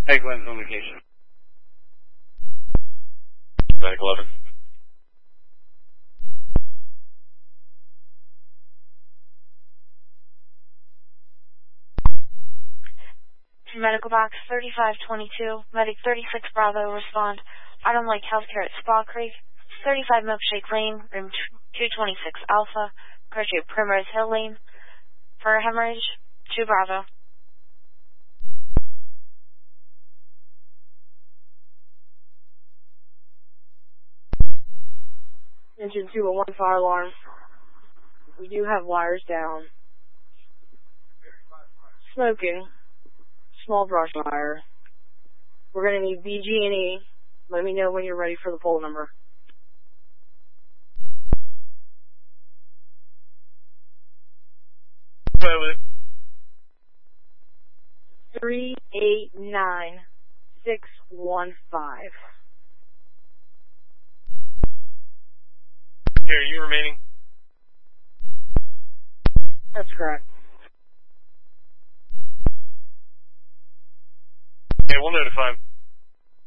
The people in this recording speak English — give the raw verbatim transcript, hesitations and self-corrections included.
Egg went on vacation. Medic eleven. Medical box thirty-five twenty-two, Medic thirty-six Bravo, respond. Item Lake Healthcare at Spa Creek, thirty-five Milkshake Lane, room two twenty-six Alpha, approaching Primrose Hill Lane, for hemorrhage, two Bravo. Engine two oh one fire alarm. We do have wires down. Smoking. Small brush fire. We're going to need B G and E. Let me know when you're ready for the poll number. Wait, wait. three eight nine six one five. Here, are you remaining? That's correct. Okay, we'll notify him.